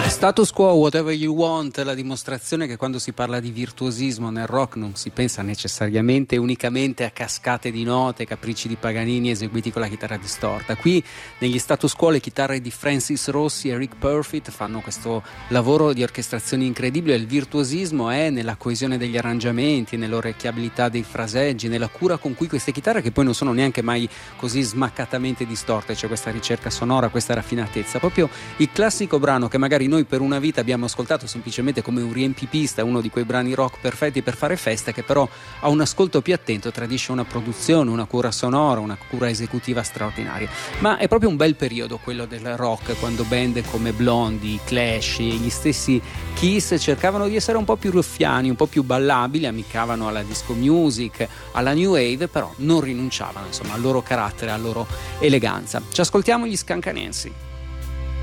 Status quo, whatever you want, la dimostrazione che quando si parla di virtuosismo nel rock non si pensa necessariamente unicamente a cascate di note, capricci di Paganini eseguiti con la chitarra distorta. Qui negli Status quo le chitarre di Francis Rossi e Rick Perfit fanno questo lavoro di orchestrazione incredibile. Il virtuosismo è nella coesione degli arrangiamenti, nell'orecchiabilità dei fraseggi, nella cura con cui queste chitarre, che poi non sono neanche mai così smaccatamente distorte, c'è questa ricerca sonora, questa raffinatezza, proprio il classico brano che magari noi per una vita abbiamo ascoltato semplicemente come un riempipista, uno di quei brani rock perfetti per fare festa, che però a un ascolto più attento tradisce una produzione, una cura sonora, una cura esecutiva straordinaria. Ma è proprio un bel periodo quello del rock, quando band come Blondie, Clash e gli stessi Kiss cercavano di essere un po' più ruffiani, un po' più ballabili, ammiccavano alla disco music, alla new wave, però non rinunciavano insomma al loro carattere, alla loro eleganza. Ci ascoltiamo gli Skunk Anansie.